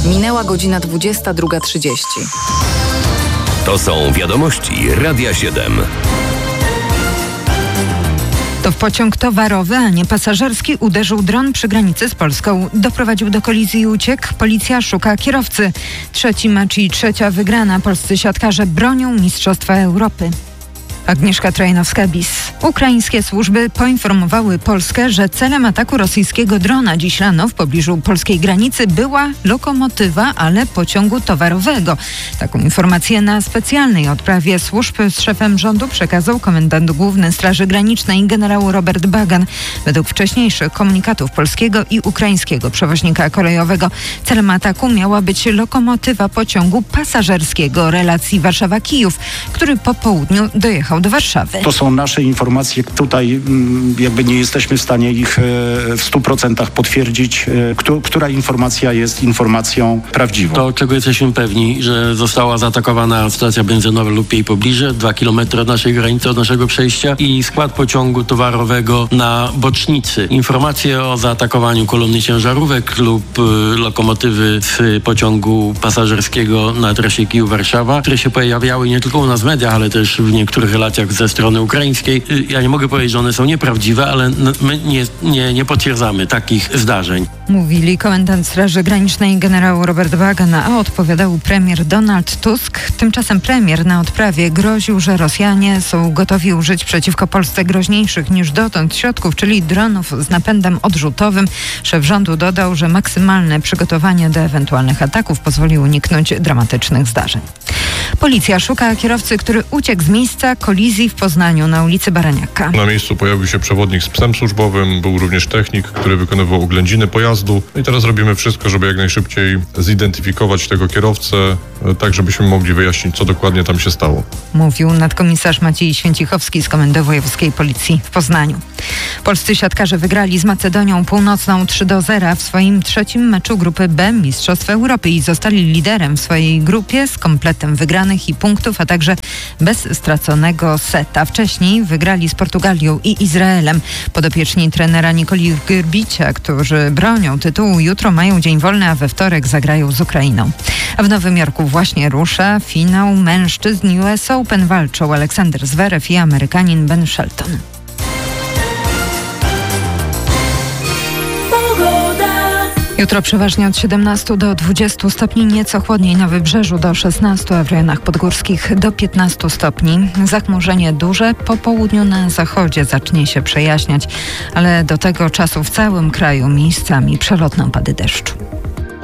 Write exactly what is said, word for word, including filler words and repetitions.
Minęła godzina dwudziesta druga trzydzieści. To są wiadomości Radia siedem. To w pociąg towarowy, a nie pasażerski uderzył dron przy granicy z Polską. Doprowadził do kolizji i uciekł. Policja szuka kierowcy. Trzeci mecz i trzecia wygrana. Polscy siatkarze bronią Mistrzostwa Europy. Agnieszka Trojanowska-Bis. Ukraińskie służby poinformowały Polskę, że celem ataku rosyjskiego drona dziś rano w pobliżu polskiej granicy była lokomotywa, ale pociągu towarowego. Taką informację na specjalnej odprawie służb z szefem rządu przekazał komendant główny Straży Granicznej generał Robert Bagan. Według wcześniejszych komunikatów polskiego i ukraińskiego przewoźnika kolejowego celem ataku miała być lokomotywa pociągu pasażerskiego relacji Warszawa-Kijów, który po południu dojechał do Warszawy. To są nasze informacje. Tutaj jakby nie jesteśmy w stanie ich w stu procentach potwierdzić. Która informacja jest informacją prawdziwą? To, czego jesteśmy pewni, że została zaatakowana stacja benzynowa lub jej pobliże, dwa kilometry od naszej granicy, od naszego przejścia i skład pociągu towarowego na bocznicy. Informacje o zaatakowaniu kolumny ciężarówek lub y, lokomotywy z pociągu pasażerskiego na trasie Kijów-Warszawa, które się pojawiały nie tylko u nas w mediach, ale też w niektórych relacjach ze strony ukraińskiej. Ja nie mogę powiedzieć, że one są nieprawdziwe, ale my nie, nie, nie potwierdzamy takich zdarzeń. Mówili komendant Straży Granicznej generał Robert Bagan, a odpowiadał premier Donald Tusk. Tymczasem premier na odprawie groził, że Rosjanie są gotowi użyć przeciwko Polsce groźniejszych niż dotąd środków, czyli dronów z napędem odrzutowym. Szef rządu dodał, że maksymalne przygotowanie do ewentualnych ataków pozwoli uniknąć dramatycznych zdarzeń. Policja szuka kierowcy, który uciekł z miejsca kolizji w Poznaniu na ulicy Baraniaka. Na miejscu pojawił się przewodnik z psem służbowym, był również technik, który wykonywał oględziny pojazdu. I teraz robimy wszystko, żeby jak najszybciej zidentyfikować tego kierowcę, tak żebyśmy mogli wyjaśnić, co dokładnie tam się stało. Mówił nadkomisarz Maciej Święcichowski z Komendy Wojewódzkiej Policji w Poznaniu. Polscy siatkarze wygrali z Macedonią Północną trzy do zera w swoim trzecim meczu grupy B Mistrzostw Europy i zostali liderem w swojej grupie z kompletem wygranych i punktów, a także bez straconego seta. Wcześniej wygrali z Portugalią i Izraelem. Podopieczni trenera Nikoli Grbicia, którzy bronią tytułu, jutro mają dzień wolny, a we wtorek zagrają z Ukrainą. A w Nowym Jorku właśnie rusza finał mężczyzn U S Open. Walczą Aleksander Zverev i Amerykanin Ben Shelton. Jutro przeważnie od siedemnastu do dwudziestu stopni, nieco chłodniej na wybrzeżu do szesnastu, a w rejonach podgórskich do piętnastu stopni. Zachmurzenie duże, po południu na zachodzie zacznie się przejaśniać, ale do tego czasu w całym kraju miejscami przelotne opady deszczu.